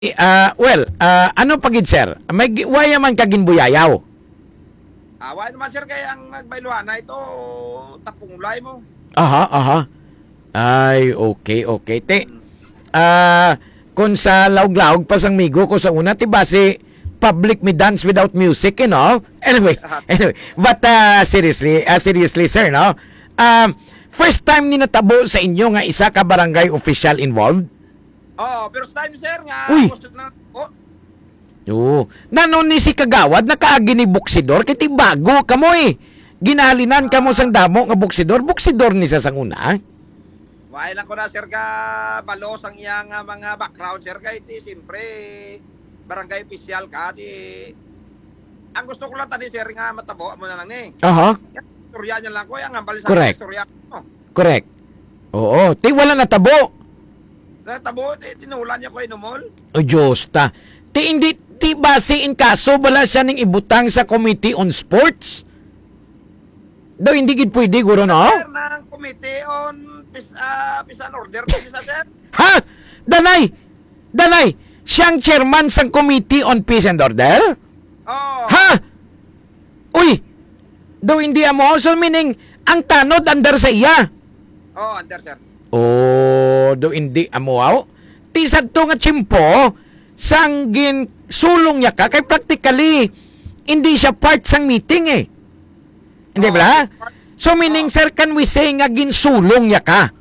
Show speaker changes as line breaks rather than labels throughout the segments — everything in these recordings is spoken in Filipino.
Ano pagid sir? May waya man kagin buyayaw.
Why naman sir kaya ang nagbayluhan na ito tapungulay mo.
Aha. Ay, okay. Te, kung sa laog-laog pa sang migo ko sa una, ti base public me dance without music, you know? Anyway. But seriously sir, no? First time ni natabo sa inyo nga isa ka barangay official involved?
First time sir nga.
Uy!
Gusto na,
Oo. Nanon ni si Kagawad nakaagi ni buksidor kiti bago kamo eh. Ginalinan kamo sang damo nga buksidor ni sa sanguna.
Why lang ko na sir ka balos ang iyang mga background sir kay iti siyempre barangay official ka di. Ang gusto ko lang tani sir nga matabo mo na lang ni.
Aha.
Istorya niya lang ko yang ambal sa
Correct.
istorya.
Correct. Oo. Ti wala natabo.
Natabo tinulan niya ko inumol.
O Diyos ta. Ti base in kaso bala siya ning ibutang sa Committee on Sports. Daw hindi gid pwede guro no?
Sir ng committee on peace and order ko sir.
Ha? Danay. Siyang chairman sang Committee on Peace and Order?
Oh.
Ha? Uy. Daw hindi mo so meaning ang tanod under sa iya.
Under sir.
Do hindi amuaw. Ti sadto nga tsimpo sanggin sulong niya ka kay practically hindi siya part sang meeting eh. Hindi ba? So meaning sir can we say nga ginsulong niya ka?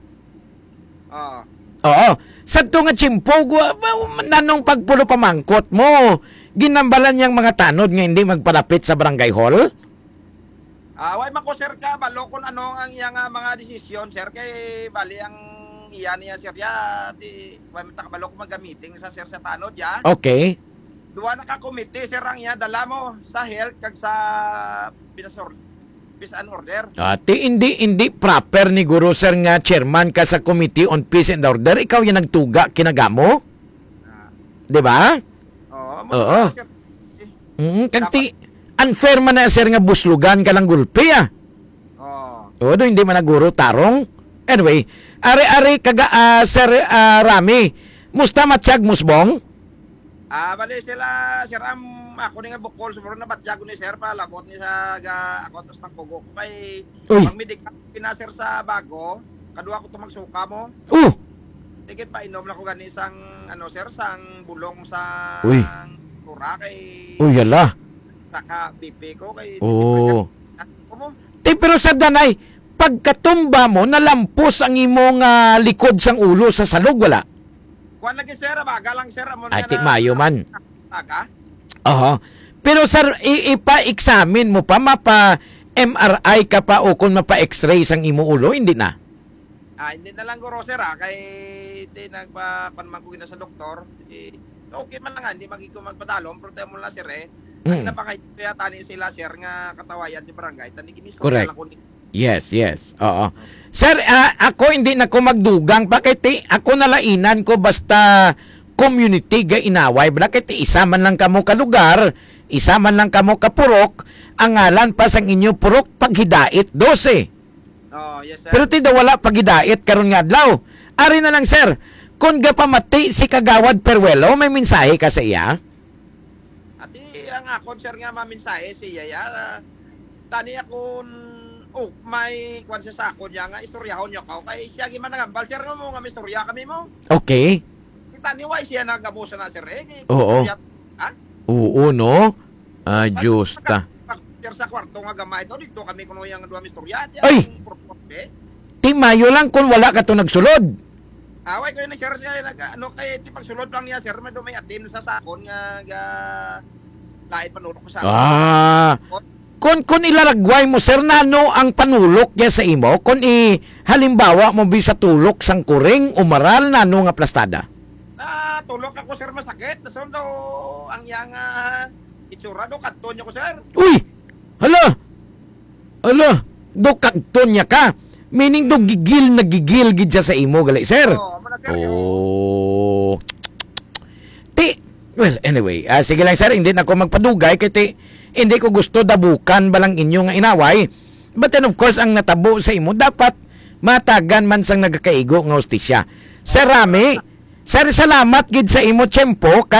Oo. Sadto nga tsimpo nanong pagpulo pamangkot mo ginambalan niyang mga tanod nga hindi magpalapit sa barangay hall?
Way man ko sir ka balo kon ano ang iyang mga desisyon sir kay bali ang iya niya sir ya di way man takabalo ko mag-meeting sa sir sa tanod ya.
Okay.
Duwa na ka committee sir ang iya dala mo sa health kag sa peace and order.
Ti hindi proper ni guro sir nga chairman ka sa Committee on Peace and Order ikaw yung nagtuga kinagamo? Di ba? Oo.
Sir.
Kanti unfair man na sir nga buslugan ka lang gulpi ah. Do hindi man naguro tarong. Anyway, ari Sir Rami, musta matsyag musbong?
Bali sila sir ako ni nga bukol siguro na batyago ni sir pa labot ni sa ako tos ng pugo ko kay magmedik na sir sa bago kadua ko to magsuka mo. Tigit pa inom lang ko gani sang ano sir sang bulong sa tura kay
yala.
Saka BP ko kay
pero sa danay pagkatumba mo nalampos ang imong likod sang ulo sa salog wala.
Kuan lagi sir baga lang sir mo
na. Ati mayo man.
Baga.
Pero sir ipa-examine mo pa mapa MRI ka pa o kung mapa X-ray sang imo ulo hindi na.
Hindi na lang guro sir kay nagpapanman ko sa doktor. Okay man lang hindi magiko magpadalom pero mo lang sir Ay napakaya tani sila sir nga katawayan di barangay tani ginistorya
correct.
Lang ko.
Yes. Oo. Sir, ako hindi na ko magdugang bakit ako nalainan ko basta community ga inaway bakit isa man lang kamo ka lugar, isa man lang kamo ka purok, ang ngalan pa sang inyo purok paghidait 12.
Yes sir.
Pero daw wala paghidait karon nga adlaw. Ari na lang sir, kung gapamati si Kagawad Peruelo, may mensahe ka sa iya?
Ati ang akon sir nga maminsahe siya ya tani akon may kwan sa akon ya nga istoryahon niyo ka kay siya giman nagambal sir mo nga istorya kami mo.
Okay.
Kita ni why siya nagabusa na sir
Oo. Oo no. Diyos ta.
Sir sa kwarto nga gamay to dito kami kuno yang duwa istorya.
Ay! Ti mayo lang kung wala ka to nagsulod.
Away ko na sir ano kay ti pagsulod lang niya sir may atin sa sakon nga lain panulok ko sa Kung ilaragway mo sir nano ang panulok niya sa imo kung halimbawa mo bisa tulok sang kuring umaral nano nga plastada. Tulok ako sir masakit so do ang yang itsura do kadto niyo ko sir.
Uy! Hala do kadto niya ka. Meaning do gigil gid siya sa imo gali sir. Well, anyway, sige lang sir, hindi na ako magpadugay kay hindi ko gusto dabukan balang inyo nga inaway. But then of course, ang natabo sa imo dapat matagan man sang nagakaigo nga hustisya. Sir Rami, Sir, salamat gid sa imo tiyempo.